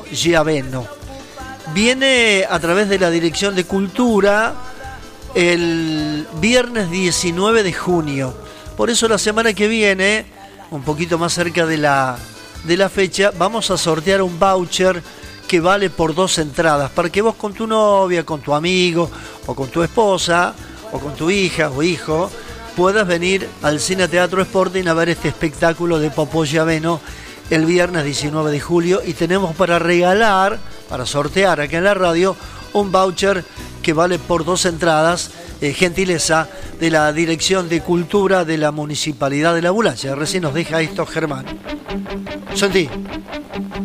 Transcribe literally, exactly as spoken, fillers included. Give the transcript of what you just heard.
Giaveno. Viene a través de la Dirección de Cultura el viernes diecinueve de junio. Por eso la semana que viene, un poquito más cerca de la, de la fecha, vamos a sortear un voucher que vale por dos entradas, para que vos con tu novia, con tu amigo, o con tu esposa, o con tu hija o hijo, puedas venir al Cine Teatro Sporting a ver este espectáculo de Popó Giaveno el viernes diecinueve de julio. Y tenemos para regalar, para sortear acá en la radio, un voucher que vale por dos entradas, eh, gentileza de la Dirección de Cultura de la Municipalidad de La Bulacha. Recién nos deja esto Germán. Sentí.